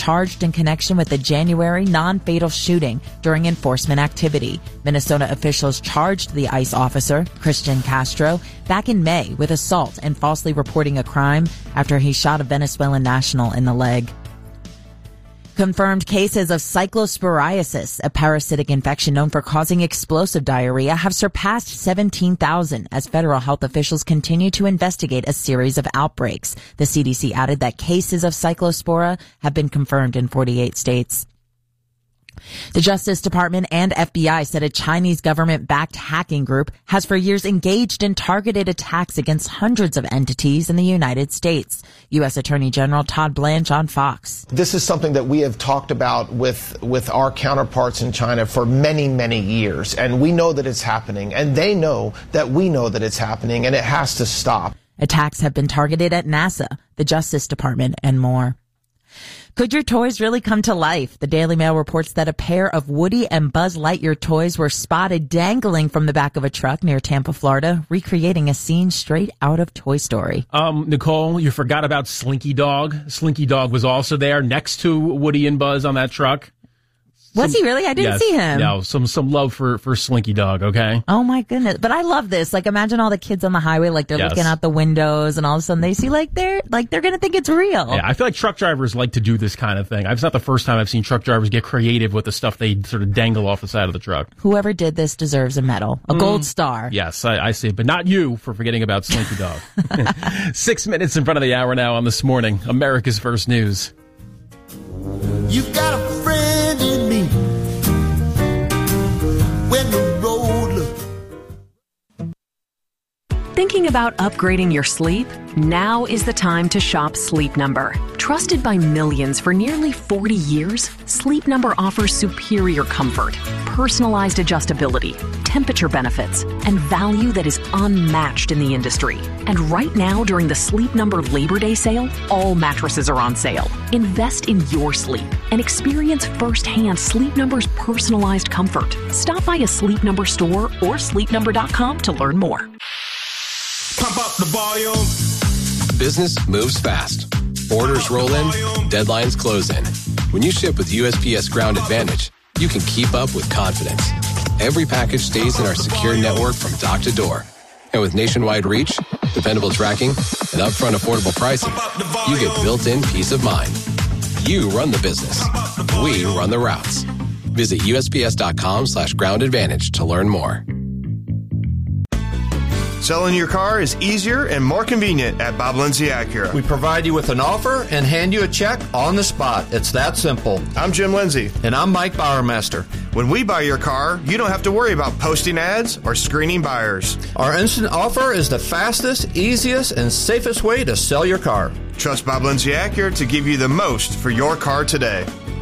charged in connection with the January non-fatal shooting during enforcement activity. Minnesota officials charged the ICE officer, Christian Castro, back in May with assault and falsely reporting a crime after he shot a Venezuelan national in the leg. Confirmed cases of cyclosporiasis, a parasitic infection known for causing explosive diarrhea, have surpassed 17,000 as federal health officials continue to investigate a series of outbreaks. The CDC added that cases of cyclospora have been confirmed in 48 states. The Justice Department and FBI said a Chinese government-backed hacking group has for years engaged in targeted attacks against hundreds of entities in the United States. U.S. Attorney General Todd Blanche on Fox. This is something that we have talked about with our counterparts in China for many, many years, and we know that it's happening, and they know that we know that it's happening, and it has to stop. Attacks have been targeted at NASA, the Justice Department, and more. Could your toys really come to life? The Daily Mail reports that a pair of Woody and Buzz Lightyear toys were spotted dangling from the back of a truck near Tampa, Florida, recreating a scene straight out of Toy Story. Nicole, you forgot about Slinky Dog. Slinky Dog was also there next to Woody and Buzz on that truck. Was he really? I didn't see him. No, some love for Slinky Dog, okay? Oh, my goodness. But I love this. Like, imagine all the kids on the highway, like, they're looking out the windows, and all of a sudden they see, they're going to think it's real. Yeah, I feel like truck drivers like to do this kind of thing. It's not the first time I've seen truck drivers get creative with the stuff they sort of dangle off the side of the truck. Whoever did this deserves a medal, a gold star. Yes, I see. But not you for forgetting about Slinky Dog. 6 minutes in front of the hour now on This Morning, America's First News. You got a friend in me when the road looks. Thinking about upgrading your sleep? Now is the time to shop Sleep Number. Trusted by millions for nearly 40 years, Sleep Number offers superior comfort, personalized adjustability, temperature benefits, and value that is unmatched in the industry. And right now, during the Sleep Number Labor Day sale, all mattresses are on sale. Invest in your sleep and experience firsthand Sleep Number's personalized comfort. Stop by a Sleep Number store or sleepnumber.com to learn more. Pump up the volume. Business moves fast. Orders roll in, deadlines close in. When you ship with USPS Ground Advantage, you can keep up with confidence. Every package stays in our secure network from dock to door. And with nationwide reach, dependable tracking, and upfront affordable pricing, you get built-in peace of mind. You run the business. We run the routes. Visit USPS.com/Ground Advantage to learn more. Selling your car is easier and more convenient at Bob Lindsay Acura. We provide you with an offer and hand you a check on the spot. It's that simple. I'm Jim Lindsay. And I'm Mike Bowermaster. When we buy your car, you don't have to worry about posting ads or screening buyers. Our instant offer is the fastest, easiest, and safest way to sell your car. Trust Bob Lindsay Acura to give you the most for your car today.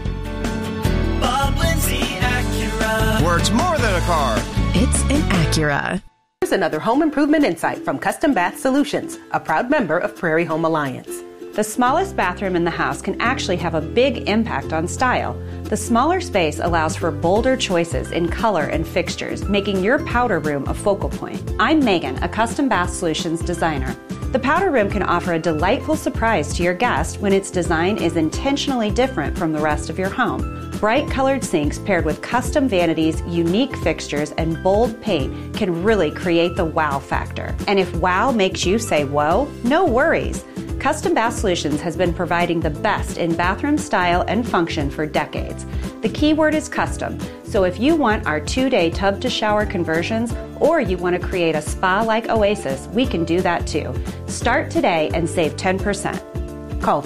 Bob Lindsay Acura. Where it's more than a car. It's an Acura. Here's another home improvement insight from Custom Bath Solutions, a proud member of Prairie Home Alliance. The smallest bathroom in the house can actually have a big impact on style. The smaller space allows for bolder choices in color and fixtures, making your powder room a focal point. I'm Megan, a Custom Bath Solutions designer. The powder room can offer a delightful surprise to your guest when its design is intentionally different from the rest of your home. Bright colored sinks paired with custom vanities, unique fixtures, and bold paint can really create the wow factor. And if wow makes you say whoa, no worries. Custom Bath Solutions has been providing the best in bathroom style and function for decades. The key word is custom, so if you want our 2-day tub-to-shower conversions or you want to create a spa-like oasis, we can do that too. Start today and save 10%. Call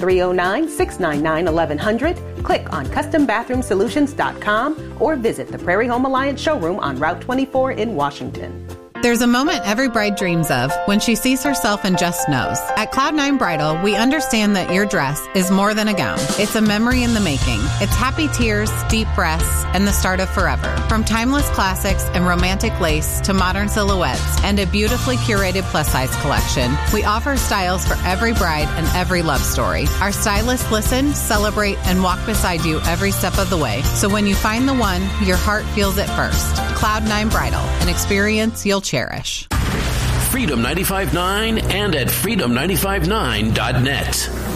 309-699-1100, click on CustomBathroomSolutions.com, or visit the Prairie Home Alliance showroom on Route 24 in Washington. There's a moment every bride dreams of when she sees herself and just knows. At Cloud9 Bridal, we understand that your dress is more than a gown. It's a memory in the making. It's happy tears, deep breaths, and the start of forever. From timeless classics and romantic lace to modern silhouettes and a beautifully curated plus-size collection, we offer styles for every bride and every love story. Our stylists listen, celebrate, and walk beside you every step of the way. So when you find the one, your heart feels it first. Cloud9 Bridal, an experience you'll cherish. Freedom 95.9 and at freedom959.net.